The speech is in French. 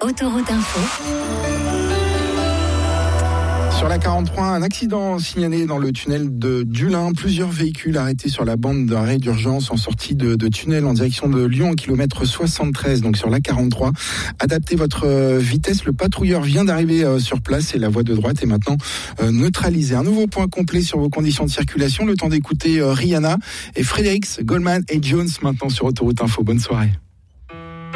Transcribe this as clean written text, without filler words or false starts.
Autoroute Info. Sur la 43, un accident signalé dans le tunnel de Dullin. Plusieurs véhicules arrêtés sur la bande d'arrêt d'urgence en sortie de tunnel en direction de Lyon au kilomètre 73, donc sur la 43. Adaptez votre vitesse. Le patrouilleur vient d'arriver sur place et la voie de droite est maintenant neutralisée. Un nouveau point complet sur vos conditions de circulation. Le temps d'écouter Rihanna et Fredericks, Goldman et Jones maintenant sur Autoroute Info. Bonne soirée.